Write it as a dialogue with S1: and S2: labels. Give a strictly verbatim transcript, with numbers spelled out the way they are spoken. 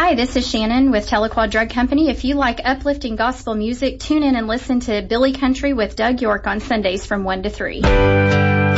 S1: Hi, this is Shannon with Telequad Drug Company. If you like uplifting gospel music, tune in and listen to Billy Country with Doug York on Sundays from one to three.